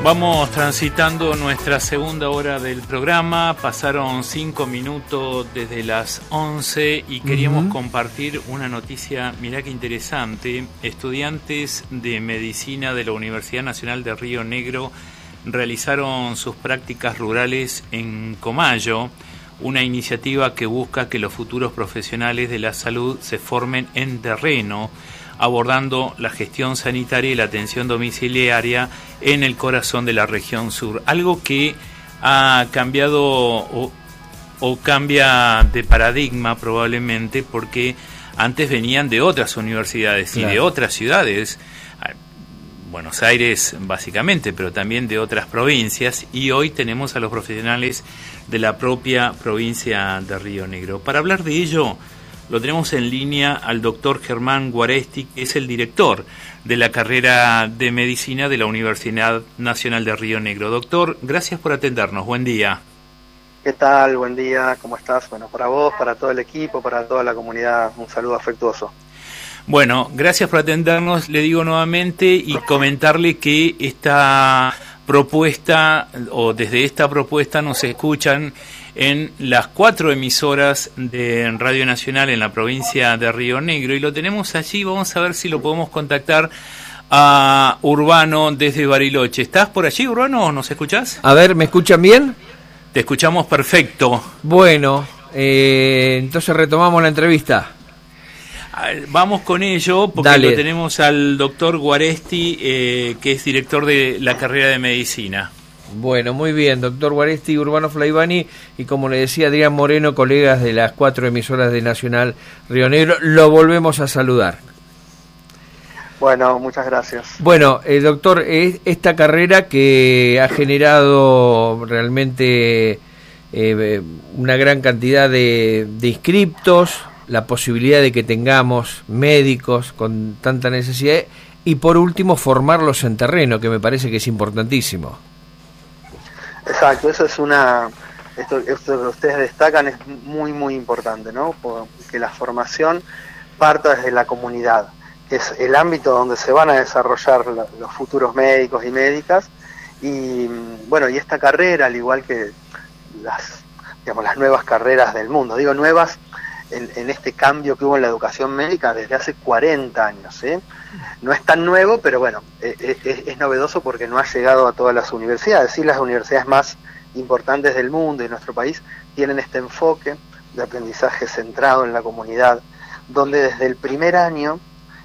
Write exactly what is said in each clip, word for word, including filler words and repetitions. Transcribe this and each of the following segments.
Vamos transitando nuestra segunda hora del programa. Pasaron cinco minutos desde las once y queríamos uh-huh. compartir una noticia, mirá qué interesante. Estudiantes de medicina de la Universidad Nacional de Río Negro realizaron sus prácticas rurales en Comayo, una iniciativa que busca que los futuros profesionales de la salud se formen en terreno, abordando la gestión sanitaria y la atención domiciliaria en el corazón de la región sur. Algo que ha cambiado o, o cambia de paradigma probablemente, porque antes venían de otras universidades claro. y de otras ciudades, Buenos Aires básicamente, pero también de otras provincias, y hoy tenemos a los profesionales de la propia provincia de Río Negro. Para hablar de ello, lo tenemos en línea al doctor Germán Guaresti, que es el director de la carrera de Medicina de la Universidad Nacional de Río Negro. Doctor, gracias por atendernos. Buen día. ¿Qué tal? Buen día. ¿Cómo estás? Bueno, para vos, para todo el equipo, para toda la comunidad, un saludo afectuoso. Bueno, gracias por atendernos, le digo nuevamente, y comentarle que esta propuesta, o desde esta propuesta nos escuchan en las cuatro emisoras de Radio Nacional en la provincia de Río Negro, y lo tenemos allí. Vamos a ver si lo podemos contactar a Urbano desde Bariloche. ¿Estás por allí, Urbano? ¿Nos escuchás? A ver, ¿me escuchan bien? Te escuchamos perfecto. Bueno, eh, entonces retomamos la entrevista. Vamos con ello, porque Dale. Lo tenemos al doctor Guaresti, eh, que es director de la carrera de Medicina. Bueno, muy bien, doctor Guaresti, Urbano Flaivani, y como le decía Adrián Moreno, colegas de las cuatro emisoras de Nacional Río Negro, lo volvemos a saludar. Bueno, muchas gracias. Bueno, eh, doctor, eh, esta carrera que ha generado realmente eh, una gran cantidad de, de inscriptos, la posibilidad de que tengamos médicos con tanta necesidad, y por último formarlos en terreno, que me parece que es importantísimo. Exacto, eso es una, esto, esto que ustedes destacan es muy muy importante, ¿no? Que la formación parta desde la comunidad, que es el ámbito donde se van a desarrollar la, los futuros médicos y médicas, y bueno, y esta carrera, al igual que las, digamos, las nuevas carreras del mundo, digo nuevas en, en este cambio que hubo en la educación médica desde hace cuarenta años, ¿eh? No es tan nuevo, pero bueno, es, es, es novedoso porque no ha llegado a todas las universidades. Sí, las universidades más importantes del mundo y nuestro país tienen este enfoque de aprendizaje centrado en la comunidad, donde desde el primer año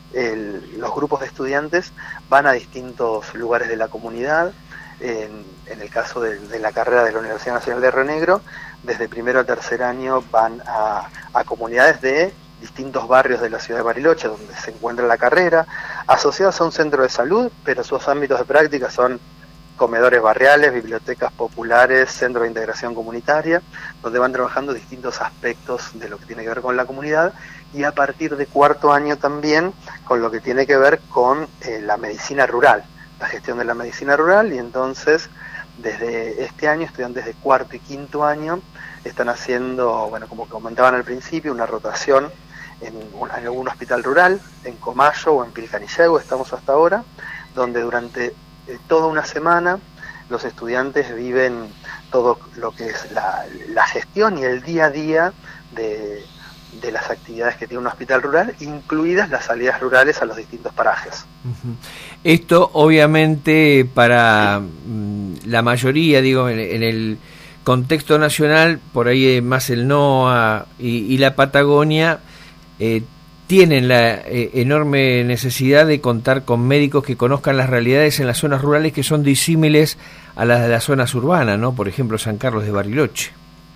el, los grupos de estudiantes van a distintos lugares de la comunidad. En, en el caso de, de la carrera de la Universidad Nacional de Río Negro, desde primero a tercer año van a, a comunidades de distintos barrios de la ciudad de Bariloche, donde se encuentra la carrera, asociados a un centro de salud, pero sus ámbitos de práctica son comedores barriales, bibliotecas populares, centros de integración comunitaria, donde van trabajando distintos aspectos de lo que tiene que ver con la comunidad, y a partir de cuarto año también con lo que tiene que ver con eh, la medicina rural, la gestión de la medicina rural. Y entonces desde este año estudiantes de cuarto y quinto año están haciendo, bueno, como comentaban al principio, una rotación en, un, en algún hospital rural, en Comayo o en Pilcanillego estamos hasta ahora, donde durante eh, toda una semana los estudiantes viven todo lo que es la, la gestión y el día a día de, de las actividades que tiene un hospital rural, incluidas las salidas rurales a los distintos parajes. Uh-huh. Esto obviamente para mm, la mayoría, digo, en, en el contexto nacional, por ahí más el NOA y, y la Patagonia, eh, tienen la eh, enorme necesidad de contar con médicos que conozcan las realidades en las zonas rurales, que son disímiles a las de las zonas urbanas, ¿no? Por ejemplo, San Carlos de Bariloche.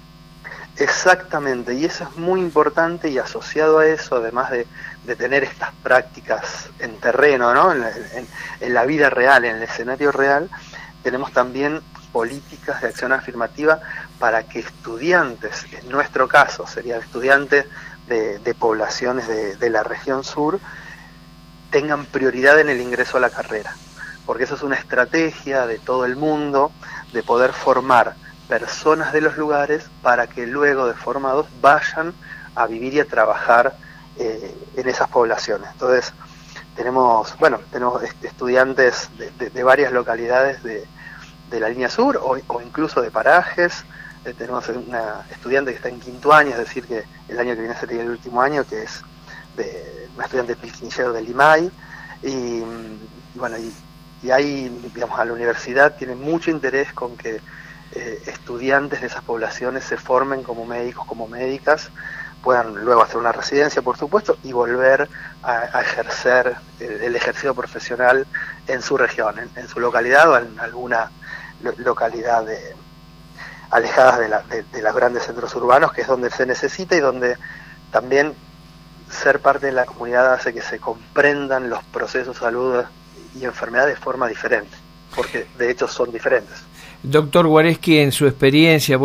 Exactamente, y eso es muy importante, y asociado a eso, además de, de tener estas prácticas en terreno, ¿no? en, la, en, en la vida real, en el escenario real, tenemos también políticas de acción afirmativa para que estudiantes, en nuestro caso serían estudiantes de, de poblaciones de, de la región sur, tengan prioridad en el ingreso a la carrera, porque eso es una estrategia de todo el mundo de poder formar personas de los lugares para que luego de formados vayan a vivir y a trabajar eh, en esas poblaciones. Entonces tenemos, bueno, tenemos estudiantes de, de, de varias localidades de, de la línea sur o, o incluso de parajes. Eh, tenemos una estudiante que está en quinto año, es decir, que el año que viene sería el último año, que es de una estudiante pilquinillero del I M A I, y, y bueno, y, y ahí, digamos, a la universidad tiene mucho interés con que eh, estudiantes de esas poblaciones se formen como médicos, como médicas, puedan luego hacer una residencia, por supuesto, y volver a, a ejercer el, el ejercicio profesional en su región, en, en su localidad o en alguna lo, localidad de alejadas de, la, de, de los grandes centros urbanos, que es donde se necesita y donde también ser parte de la comunidad hace que se comprendan los procesos de salud y enfermedad de forma diferente, porque de hecho son diferentes. Doctor Guareschi, en su experiencia,